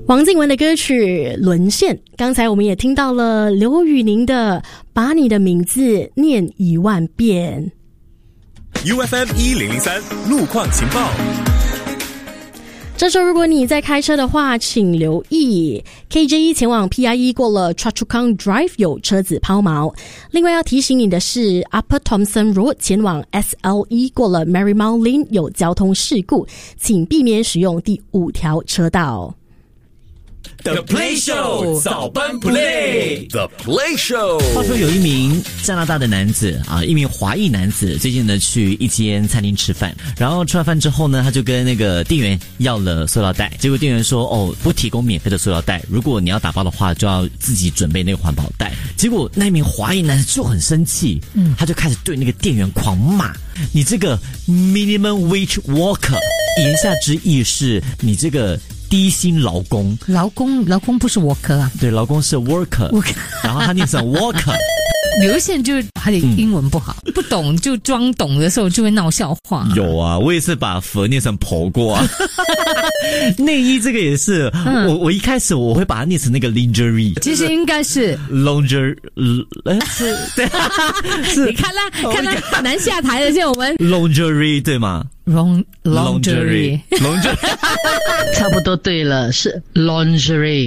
王靖雯的歌曲《沦陷》，刚才我们也听到了刘宇宁的《把你的名字念10000遍》。 UFM 1003路况情报。 这时候如果你在开车的话，请留意 KJ1 前往 PIE 过了 Choa Chu Kang Drive 有车子抛锚。另外要提醒你的是 Upper Thomson Road 前往 SLE 过了 Marymount Lane 有交通事故，请避免使用第5条车道。 The Play Show 早班 Play The Play Show。 话说有一名加拿大的男子一名华裔男子，最近呢去一间餐厅吃饭，然后吃完饭之后呢，他就跟那个店员要了塑料袋，结果店员说不提供免费的塑料袋，如果你要打包的话，就要自己准备那个环保袋。结果那名华裔男子就很生气，他就开始对那个店员狂骂：“你这个 minimum wage worker， 言下之意是你这个。”低薪劳工不是 worker 啊， 对，劳工是 worker， 然后他念成 worker。 刘宪就是他的英文不好，不懂就装懂的时候就会闹笑话。 有啊，我也是把佛念成婆过啊。内衣这个也是，我一开始我会把它念成那个 lingerie， 其实应该是 lingerie， 是，对，是。 你看啦，难下台的，现在我们 lingerie 对吗 ？Lingerie， 差不多对了，是 lingerie。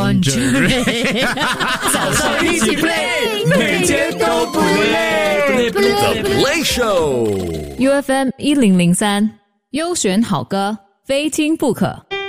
早上一起 play， 每天都不累。 The Play Show。 UFM 1003，优选好歌，非听不可。